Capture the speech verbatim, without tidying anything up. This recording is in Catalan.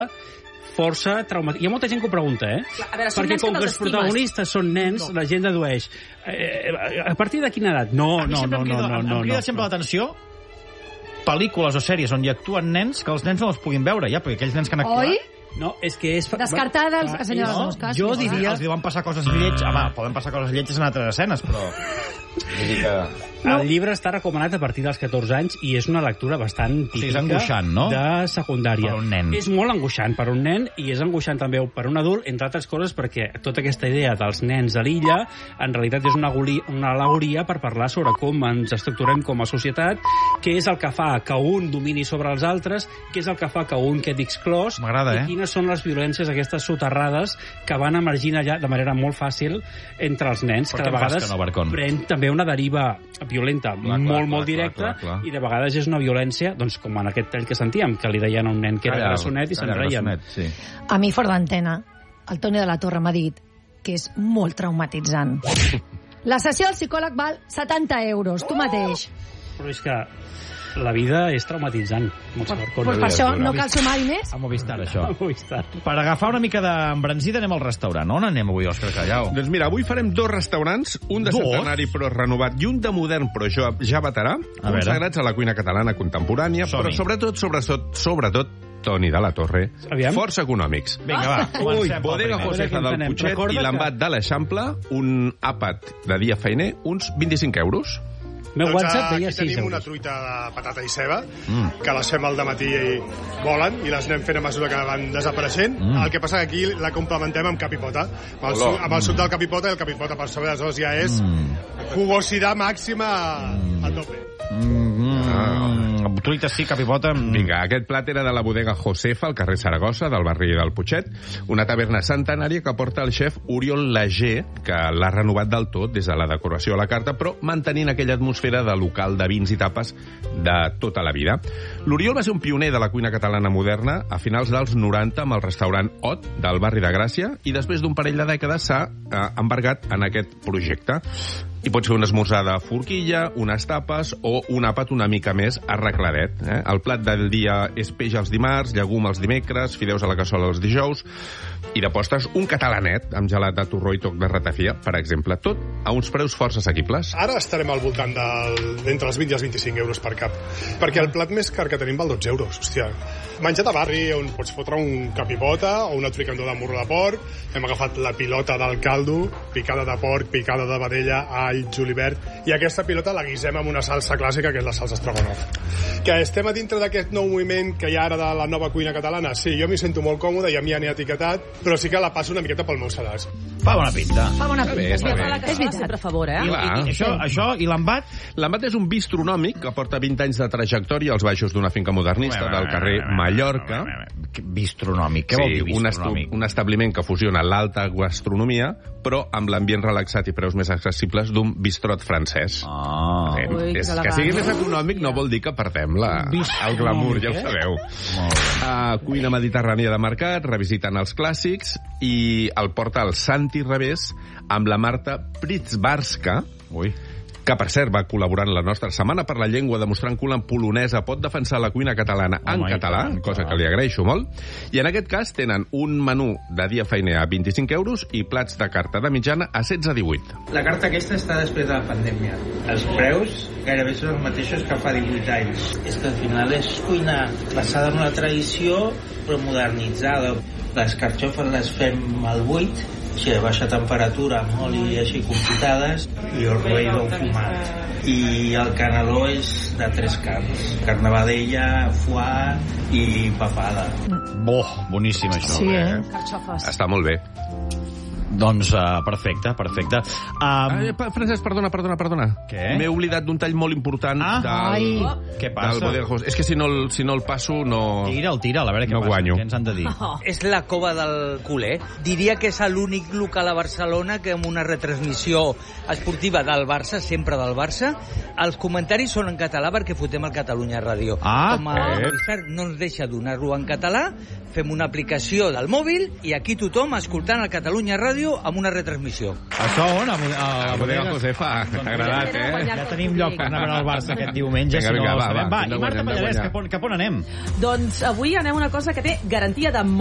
força traumàtica. Hi ha molta gent que ho pregunta, eh? A veure, són perquè nens com que que te'ls els protagonistes són nens, no. la gent dedueix. Eh, a partir de quina edat? No, no, no, no, no, no. Em crida sempre l'atenció pel·lícules o sèries on hi actuen nens que els nens no els puguin veure, ja, perquè aquells nens que han actuat... Oi? No, és que és... Descartada el senyor no, dels mosques. Jo diria... Els diuen passar coses lletges... Home, poden passar coses lletges en altres escenes, però... No. El llibre està recomanat a partir dels catorze anys i és una lectura bastant típica, o sigui, és angoixant, no? De secundària. Per un nen. És molt angoixant per un nen i és angoixant també per un adult, entre altres coses perquè tota aquesta idea dels nens a l'illa en realitat és una, una al·legoria per parlar sobre com ens estructurem com a societat, què és el que fa que un domini sobre els altres, què és el que fa que un quedi exclòs M'agrada, i eh? quines són les violències aquestes soterrades que van emergint allà de manera molt fàcil entre els nens, Per que de vegades no, pren també una deriva violenta clar, molt, clar, molt directa clar, clar, clar. I de vegades és una violència, doncs com en aquest tall que sentíem, que li deien a un nen que era grassonet i se'n reien. Sí. A mi, fora d'antena, el Toni de la Torre m'ha dit que és molt traumatitzant. La sessió del psicòleg val setanta euros, tu mateix. Però és que la vida és traumatitzant. Pues, pues per això no cal sumar-hi més. A Movistar, això. A Movistar. Per agafar una mica d'embranzida anem al restaurant. On anem avui, Òscar Callau? Doncs mira, avui farem dos restaurants, un de dos? centenari però renovat i un de modern però jo ja veterà, consagrats a la cuina catalana contemporània, però sobretot, sobretot, sobretot, Toni de la Torre, Aviam. força econòmics. Vinga, va, comencem. Ui, Bodega Josefa del Putxet i l'embat de l'Eixample, un àpat de dia feiner, uns vint-i-cinc euros. Meu doncs WhatsApp deia aquí tenim una truita de patata i ceba, mm. que les fem al dematí i volen, i les anem fent a mesura que van desapareixent. Mm. El que passa que aquí la complementem amb capipota. Amb el, suc, amb el suc del capipota, i el capipota per sobre les dos ja és mm. jugosidad màxima mm. a tope. Mm. Ah. Truita sí, capipota... Mm. Vinga, aquest plat era de la bodega Josefa, al carrer Saragossa, del barri del Putxet, una taverna centenària que porta el xef Oriol Lager, que l'ha renovat del tot des de la decoració a la carta, però mantenint aquella atmosfera de local de vins i tapes de tota la vida. L'Oriol va ser un pioner de la cuina catalana moderna a finals dels noranta amb el restaurant Ot, del barri de Gràcia, i després d'un parell de dècades s'ha eh, embargat en aquest projecte. I pot ser un esmorzar de forquilla, unes tapes o un àpat una mica més arregladet. Eh? El plat del dia és peix els dimarts, llegum els dimecres, fideus a la cassola els dijous, i de postres un catalanet amb gelat de torró i toc de ratafia, per exemple. Tot a uns preus força assequibles. Ara estarem al voltant del, d'entre els vint i els vint-i-cinc euros per cap, perquè el plat més car que tenim val dotze euros. Hòstia, menjat a barri on pots fotre un capipota o una fricandó de morro de porc, hem agafat la pilota del caldo, picada de porc, picada de vedella, all, julivert, i aquesta pilota la guisem amb una salsa clàssica, que és la salsa Stroganoff. Que estem a dintre d'aquest nou moviment que hi ha ara de la nova cuina catalana. Sí, jo m'hi sento molt còmode, i a mi ja n'he etiquetat, però sí que la passo una miqueta pel meu sedàs. Fa bona pinta. Fa bona pinta. Bé, És veritat. Sempre a favor, eh? I, i, i, això, això, i l'embat? L'embat és un bistronòmic que porta vint anys de trajectòria als baixos d'una finca modernista del carrer Mallorca. Bistronòmic, què vol dir bistronòmic? Un establiment que fusiona l'alta gastronomia, però amb l'ambient relaxat i preus més accessibles d'un bistrot francès. Ah. Eh, Ui, és, que sigui més econòmic no vol dir que perdem la, el glamour, ja ho sabeu. Uh, cuina mediterrània de mercat, revisitant els clàssics, i el porta el Santi Revés amb la Marta Pritzbarska, Ui. que, per cert, va col·laborar en la nostra Setmana per la Llengua, demostrant que una polonesa pot defensar la cuina catalana en Home, català, tant, cosa que li agraeixo molt. I en aquest cas tenen un menú de dia feiner a vint-i-cinc euros i plats de carta de mitjana a setze a divuit. La carta aquesta està després de la pandèmia. Els preus gairebé són els mateixos que fa divuit anys. És que al final és cuina basada en una tradició però modernitzada. Les carxofes les fem al buit, així a baixa temperatura, amb oli així confitades, i el roïdor fumat. I el caneló és de tres carns: carn de vedella, foie i papada. Bo, boníssim això. Sí, eh? Carxofes. Està molt bé. Doncs uh, perfecte, perfecte. Um... Eh, Francesc, perdona, perdona, perdona. Què? M'he oblidat d'un tall molt important ah, del... Oh. Què passa? Del és que si no, el, si no el passo no... Tira'l, tira'l, a veure què no passa. Guanyo. Què ens han de dir? Oh. És la cova del culer. Diria que és l'únic local a Barcelona que amb una retransmissió esportiva del Barça, sempre del Barça, els comentaris són en català perquè fotem el Catalunya Ràdio. Ah, Com a Movistar no ens deixa donar-lo en català, fem una aplicació del mòbil i aquí tothom, escoltant el Catalunya Ràdio, ràdio amb una retransmissió. Això on? A, a, a Bodega Josefa, t'ha agradat, eh? Ja tenim lloc per anar al Barça aquest diumenge. Vinga, si no vinga, va, sabem. va, va. I Marta Pallarès, cap on, cap on anem? Doncs avui anem a una cosa que té garantia de